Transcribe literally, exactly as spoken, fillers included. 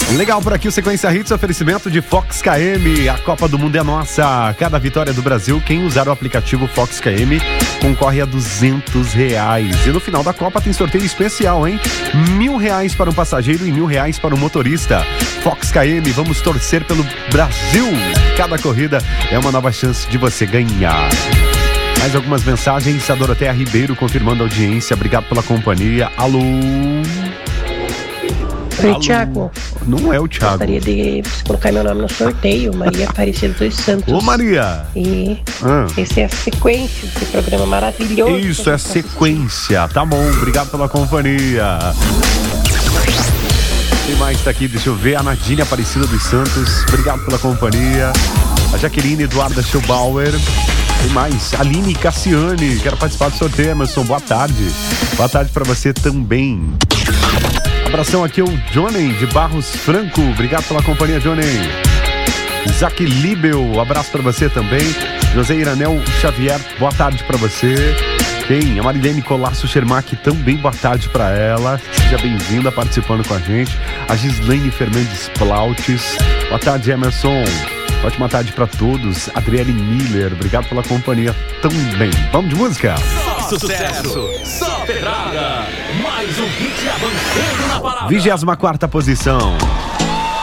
Legal por aqui o Sequência Hits, oferecimento de Fox K M. A Copa do Mundo é nossa. Cada vitória do Brasil, quem usar o aplicativo Fox K M concorre a duzentos reais. E no final da Copa tem sorteio especial, hein? Mil reais para um passageiro e mil reais para o motorista. Fox K M, vamos torcer pelo Brasil. Cada corrida é uma nova chance de você ganhar. Mais algumas mensagens. A Doroteia Ribeiro confirmando a audiência. Obrigado pela companhia. Alô? Oi, Thiago. Não é o Thiago. Gostaria de colocar meu nome no sorteio, Maria Aparecida dos Santos. Ô, Maria! E ah. esse é a sequência desse programa maravilhoso. Isso, é sequência. Tá bom, obrigado pela companhia. Quem mais tá aqui? Deixa eu ver. A Nadine Aparecida dos Santos. Obrigado pela companhia. A Jaqueline Eduarda Schubauer. Tem mais. Aline Cassiane. Quero participar do sorteio, Emerson. Boa tarde. Boa tarde pra você também. Abração aqui, o Johnny de Barros Franco. Obrigado pela companhia, Johnny. Isaac Libel, abraço pra você também. José Iranel Xavier, boa tarde pra você. Tem a Marilene Colasso Schermack, também boa tarde pra ela. Seja bem-vinda participando com a gente. A Gislaine Fernandes Plautes. Boa tarde, Emerson. Ótima tarde pra todos. Adriele Miller, obrigado pela companhia também. Vamos de música? Só sucesso, só pedrada. Mais um hit avançando na parada. vigésima quarta posição.